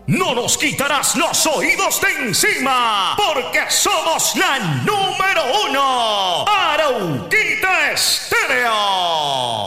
No nos quitarás los oídos de encima, porque somos la número 1. Arauquita Estéreo.